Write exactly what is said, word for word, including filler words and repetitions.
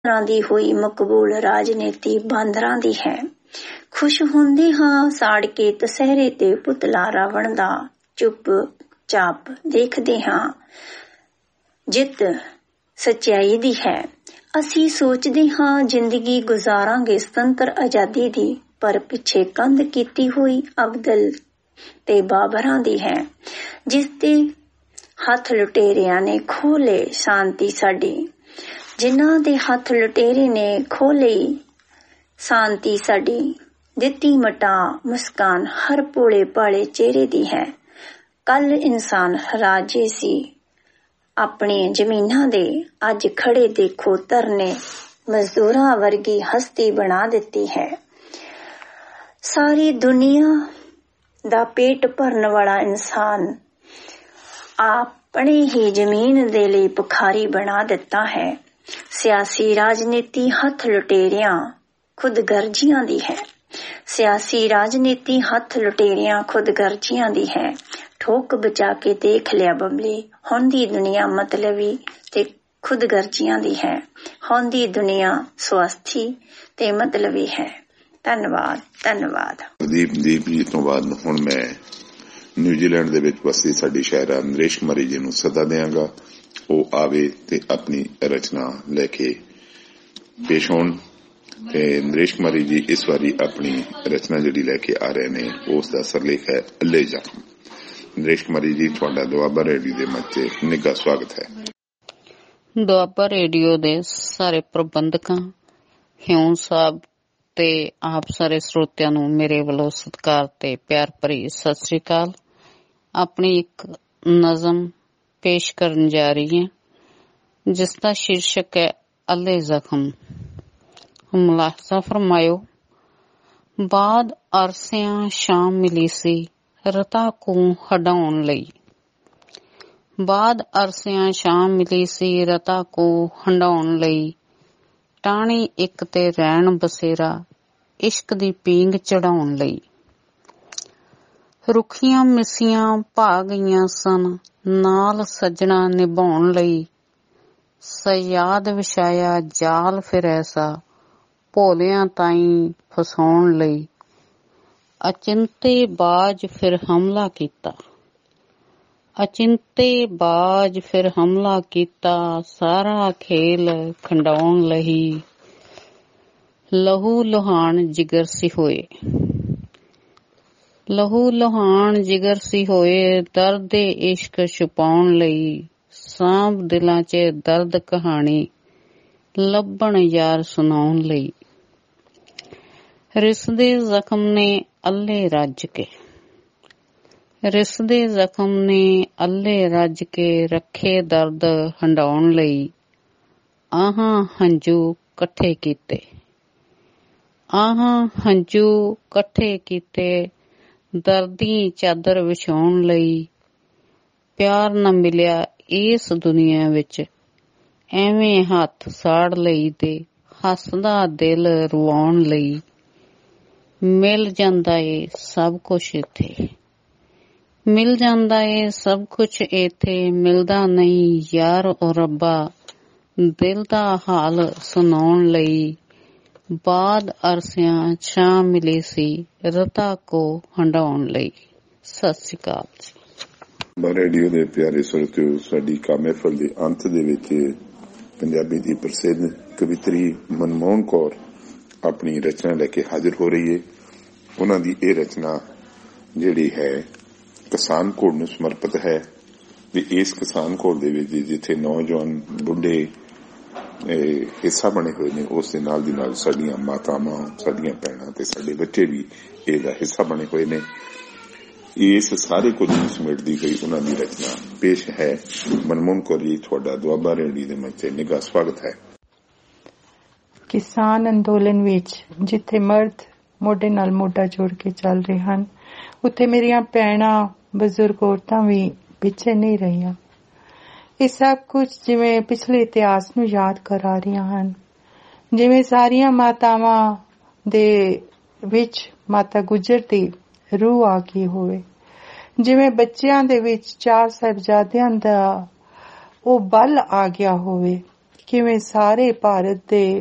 ਤਰ੍ਹਾਂ ਦੀ ਹੋਈ ਮਕਬੂਲ ਰਾਜਨੀਤੀ ਬਾਂਦਰਾਂ ਦੀ ਹੈ। ਖੁਸ਼ ਹੁੰਦੇ ਹਾਂ ਸਾੜ ਕੇ ਦਸਹਿਰੇ ਤੇ ਪੁਤਲਾ ਰਾਵਣ ਦਾ, ਚੁੱਪ ਚਾਪ ਦੇਖਦੇ ਹਾਂ ਜਿੱਤ ਸੱਚਾਈ ਦੀ ਹੈ। ਅਸੀਂ ਸੋਚਦੇ ਹਾਂ ਜ਼ਿੰਦਗੀ ਗੁਜ਼ਾਰਾਂਗੇ ਸੁਤੰਤਰ ਆਜ਼ਾਦੀ ਦੀ, ਪਰ ਪਿੱਛੇ ਕੰਧ ਕੀਤੀ ਹੋਈ ਅਬਦਲ ਤੇ ਬਾਬਰਾਂ ਦੀ ਹੈ, ਜਿਸ ਦੇ ਹੱਥ ਲੁਟੇਰਿਆਂ ਨੇ ਖੋਹ ਲਏ ਸ਼ਾਂਤੀ ਸਾਡੀ। ਜਿਨ੍ਹਾਂ ਦੇ ਹੱਥ ਲੁਟੇਰੇ ਨੇ ਖੋਹ ਲਈ ਸ਼ਾਂਤੀ ਸਾਡੀ, ਦਿੱਤੀ ਮਟਾ ਮੁਸਕਾਨ ਹਰ ਭੋਲੇ ਭਾਲੇ ਚਿਹਰੇ ਦੀ ਹੈ। ਕੱਲ ਇਨਸਾਨ ਰਾਜੇ ਸੀ ਆਪਣੀਆਂ ਜ਼ਮੀਨਾਂ ਦੇ, ਅੱਜ ਖੜੇ ਦੇਖੋ ਧਰਨੇ ਮਜ਼ਦੂਰਾਂ ਵਰਗੀ ਹਸਤੀ ਬਣਾ ਦਿੱਤੀ ਹੈ। ਸਾਰੀ ਦੁਨੀਆ ਦਾ ਪੇਟ ਭਰਨ ਵਾਲਾ ਇਨਸਾਨ ਆਪਣੇ ਹੀ ਜ਼ਮੀਨ ਦੇ ਲਈ ਭਿਖਾਰੀ ਬਣਾ ਦਿੱਤਾ ਹੈ। ਸਿਆਸੀ ਰਾਜਨੀਤੀ ਹੱਥ ਲੁਟੇਰਿਆਂ ਖੁਦਗਰਜ਼ੀਆਂ ਦੀ ਹੈ। ਸਿਆਸੀ ਰਾਜਨੀਤੀ ਹੱਥ ਲੁਟੇਰਿਆਂ ਖੁਦਗਰਜ਼ੀਆਂ ਦੀ ਹੈ। ਠੋਕ ਬਚਾ ਕੇ ਦੇਖ ਲਿਆ ਬਬਲੀ, ਹੁਣ ਦੀ ਦੁਨੀਆ ਮਤਲਬੀ ਤੇ ਖੁਦਗਰਜ਼ੀਆਂ ਦੀ ਹੈ। ਹੁਣ ਦੀ ਦੁਨੀਆ ਸਵਾਰਥੀ ਤੇ ਮਤਲਬੀ ਹੈ। ਧੰਨਵਾਦ ਧੰਨਵਾਦ। ਦੀਪ ਦੀਪ ਜੀ ਤੋਂ ਬਾਅਦ ਹੁਣ ਮੈਂ ਨਿਊਜ਼ੀਲੈਂਡ ਦੇ ਵਿੱਚ ਵਸਦੀ ਸਾਡੀ ਸ਼ਾਇਰਾ ਨਰੇਸ਼ ਕੁਮਾਰੀ ਜੀ ਨੂੰ ਸੱਦਾ ਦਿਆਂਗਾ। ਉਹ ਆਵੇ ਤੇ ਆਪਣੀ ਰਚਨਾ ਲੈ ਕੇ ਪੇਸ਼ ਹੋਣ। ਤੇ ਨਰੇਸ਼ ਕੁਮਾਰੀ ਜੀ ਇਸ ਵਾਰੀ ਆਪਣੀ ਰਚਨਾ ਜਿਹੜੀ ਲੈ ਕੇ ਆ ਰਹੇ ਨੇ ਉਸ ਦਾ ਸਰਲੇਖ ਹੈ ਅੱਲੇ ਜ਼ਖਮ। ਨਰੇਸ਼ ਕੁਮਾਰੀ ਜੀ, ਤੁਹਾਡਾ ਦੁਆਬਾ ਰੇਡੀਓ ਦੇ ਮੰਚ ਤੇ ਨਿੱਘਾ ਸਵਾਗਤ ਹੈ। ਦੁਆਬਾ ਰੇਡੀਓ ਦੇ ਸਾਰੇ ਪ੍ਰਬੰਧਕਾਂ, ਹਿਊਂ ਸਾਹਿਬ ਤੇ ਆਪ ਸਾਰੇ ਸਰੋਤਿਆਂ ਨੂੰ ਮੇਰੇ ਵੱਲੋਂ ਸਤਿਕਾਰ ਤੇ ਪਿਆਰ ਭਰੀ ਸਤਿ ਸ੍ਰੀ ਅਕਾਲ। ਆਪਣੀ ਇੱਕ ਨਜ਼ਮ ਪੇਸ਼ ਕਰਨ ਜਾ ਰਹੀ ਹੈ ਜਿਸ ਦਾ ਸ਼ੀਰਸ਼ਕ ਹੈ ਅੱਲੇ ਜ਼ਖਮ। ਮੁਲਾਹਜ਼ਾ ਫਰਮਾਇਓ। ਬਾਅਦ ਅਰਸਿਆਂ ਸ਼ਾਮ ਮਿਲੀ ਸੀ ਰਤਾ ਕੋ ਹਟਾਉਣ ਲਈ। ਬਾਅਦ ਅਰਸਿਆਂ ਸ਼ਾਮ ਮਿਲੀ ਸੀ ਰਤਾ ਕੋ ਹੰਡਾਉਣ ਲਈ। ਟਾਹਣੀ ਇੱਕ ਤੇ ਰਹਿਣ ਬਸੇਰਾ ਇਸ਼ਕ ਦੀ ਪੀਂਘ ਚੜਾਉਣ ਲਈ। ਰੁੱਖੀਆਂ ਮਿੱਸੀਆਂ ਭਾ ਗਈਆਂ ਸਨ ਨਾਲ ਸੱਜਣਾ ਨਿਭਾਉਣ ਲਈ। ਸਯਾਦ ਵਿਛਾਇਆ ਜਾਲ ਫਿਰ ਐਸਾ ਭੋਲਿਆਂ ਤਾਈਂ ਫਸਾਉਣ ਲਈ। ਅਚਿੰਤੇ ਬਾਜ ਫਿਰ ਹਮਲਾ ਕੀਤਾ। ਅਚਿੰਤੇ ਬਾਜ ਫਿਰ ਹਮਲਾ ਕੀਤਾ ਸਾਰਾ ਖੇਲ ਖੰਡਾਉਣ ਲਈ। ਲਹੂ ਲੁਹਾਨ ਜਿਗਰ ਸੀ ਹੋਏ। ਲਹੂ ਲੁਹਾਨ ਜਿਗਰ ਸੀ ਹੋਏ ਦਰਦ ਇਸ਼ਕ ਛੁਪਾਉਣ ਲਈ। ਸਾਂਭ ਦਿਲਾਂ ਚ ਦਰਦ ਕਹਾਣੀ ਲੱਭਣ ਯਾਰ ਸੁਣਾਉਣ ਲਈ। ਰਿਸਦੇ ਜ਼ਖਮ ਨੇ ਅੱਲੇ ਰੱਜ ਕੇ। ਰਿਸਦੇ ਜ਼ਖਮ ਨੇ ਅੱਲੇ ਰੱਜ ਕੇ ਰੱਖੇ ਦਰਦ ਹੰਡਾਉਣ ਲਈ। ਆਹਾਂ ਹੰਝੂ ਇਕੱਠੇ ਕੀਤੇ। ਆਹਾਂ ਹੰਝੂ ਇਕੱਠੇ ਕੀਤੇ ਦਰਦੀ ਚਾਦਰ ਵਿਛਾਉਣ ਲਈ। ਪਿਆਰ ਨਾ ਮਿਲਿਆ ਇਸ ਦੁਨੀਆ ਵਿੱਚ ਐਵੇਂ ਹੱਥ ਸਾੜ ਲਈ ਤੇ ਹੱਸਦਾ ਦਿਲ ਰਵਾਉਣ ਲਈ। ਮਿਲ ਜਾਂਦਾ ਏ ਸਭ ਕੁਛ ਇੱਥੇ। ਮਿਲ ਜਾਂਦਾ ਏ ਸਭ ਕੁਛ ਇੱਥੇ ਮਿਲਦਾ ਨਹੀਂ ਯਾਰ ਓ ਰੱਬਾ ਦਿਲ ਦਾ ਹਾਲ ਸੁਣਾਉਣ ਲਈ। ਬਾਅਦ ਅਰਸਿਆਂ ਛਾਂ ਮਿਲੀ ਸੀ ਰਤਾ ਕੋ ਹੰਡਾਉਣ ਲਈ। ਸਤਿ ਸ੍ਰੀ ਅਕਾਲ ਜੀ। ਰੇਡੀਓ ਦੇ ਪਿਆਰੇ ਸਰੋਤਿਓ, ਸਾਡੀ ਕਾ ਮਹਿਫਲ ਦੇ ਅੰਤ ਦੇ ਵਿੱਚ ਪੰਜਾਬੀ ਦੀ ਪ੍ਰਸਿੱਧ ਕਵਿਤਰੀ ਮਨਮੋਹਨ ਕੌਰ ਆਪਣੀ ਰਚਨਾ ਲੈ ਕੇ ਹਾਜ਼ਰ ਹੋ ਰਹੀ ਹੈ। ਉਹਨਾਂ ਦੀ ਇਹ ਰਚਨਾ ਜਿਹੜੀ ਹੈ ਕਿਸਾਨ ਕੋਡ ਨੂੰ ਸਮਰਪਿਤ ਹੈ। ਵੀ ਇਸ ਕਿਸਾਨ ਕੋਡ ਦੇ ਵਿੱਚ ਜਿੱਥੇ ਨੌਜਵਾਨ ਬੁੱਢੇ ਹਿੱਸਾ ਬਣੇ ਹੋਏ ਨੇ ਉਸ ਦੇ ਨਾਲ ਦੀ ਨਾਲ ਸਾਡੀਆਂ ਮਾਤਾਵਾਂ, ਸਾਡੀਆਂ ਭੈਣਾਂ ਤੇ ਸਾਡੇ ਬੱਚੇ ਵੀ ਇਹਦਾ ਹਿੱਸਾ ਬਣੇ ਹੋਏ ਨੇ। ਇਸ ਸਾਰੇ ਕੁਝ ਨੂੰ ਸਮੇਟਦੀ ਗਈ ਉਹਨਾਂ ਦੀ ਰਚਨਾ ਪੇਸ਼ ਹੈ। ਮਨਮੋਹਨ ਕੌਰ ਜੀ, ਤੁਹਾਡਾ ਦੁਆਬਾ ਰੇਡੀਓ ਦੇ ਮੰਚ ਤੇ ਨਿੱਘਾ ਸਵਾਗਤ ਹੈ। ਕਿਸਾਨ ਅੰਦੋਲਨ ਵਿੱਚ ਜਿੱਥੇ ਮਰਦ ਮੋਢੇ ਨਾਲ ਮੋਢਾ ਜੋੜ ਕੇ ਚੱਲ ਰਹੇ ਹਨ, ਉੱਥੇ ਮੇਰੀਆਂ ਭੈਣਾਂ ਬਜ਼ੁਰਗ ਔਰਤਾਂ ਵੀ ਪਿੱਛੇ ਨਹੀਂ ਰਹੀਆਂ। ਇਹ ਸਭ ਕੁਝ ਜਿਵੇਂ ਪਿਛਲੇ ਇਤਿਹਾਸ ਨੂੰ ਯਾਦ ਕਰਾ ਰਹੀਆਂ ਹਨ। ਜਿਵੇਂ ਸਾਰੀਆਂ ਮਾਤਾਵਾਂ ਦੇ ਵਿੱਚ ਮਾਤਾ ਗੁਜਰ ਦੀ ਰੂਹ ਆ ਗਈ ਹੋਵੇ। ਜਿਵੇਂ ਬੱਚਿਆਂ ਦੇ ਵਿੱਚ ਚਾਰ ਸਾਹਿਬਜ਼ਾਦਿਆਂ ਦਾ ਉਹ ਬਲ ਆ ਗਿਆ ਹੋਵੇ ਕਿਵੇਂ ਸਾਰੇ ਭਾਰਤ ਦੇ